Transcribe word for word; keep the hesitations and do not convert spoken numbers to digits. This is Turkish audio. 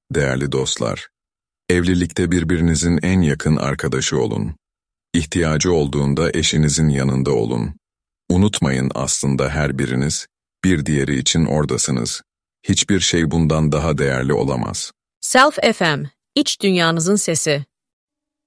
Değerli dostlar, evlilikte birbirinizin en yakın arkadaşı olun. İhtiyacı olduğunda eşinizin yanında olun. Unutmayın, aslında her biriniz bir diğeri için oradasınız. Hiçbir şey bundan daha değerli olamaz. Self F M, iç dünyanızın sesi.